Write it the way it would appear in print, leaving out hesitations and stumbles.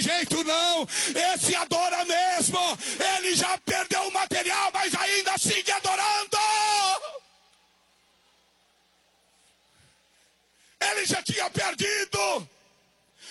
jeito não. Esse adora mesmo. Ele já perdeu o material, mas ainda sigue adorando. Ele já tinha perdido.